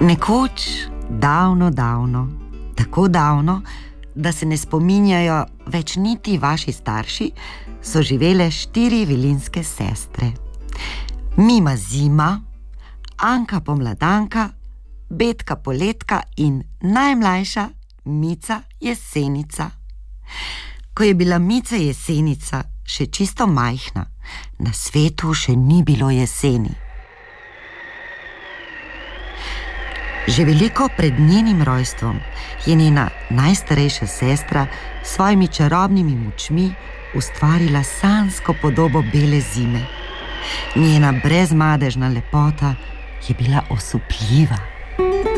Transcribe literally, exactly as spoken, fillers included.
Nekoč, davno, davno, tako davno, da se ne spominjajo več niti vaši starši, so živele štiri vilinske sestre. Mima zima, Anka pomladanka, Betka poletka in najmlajša Mica jesenica. Ko je bila Mica jesenica še čisto majhna, na svetu še ni bilo jeseni. Že veliko pred njenim rojstvom je njena najstarejša sestra s svojimi čarobnimi močmi ustvarila sanjsko podobo bele zime. Njena brezmadežna lepota je bila osupljiva.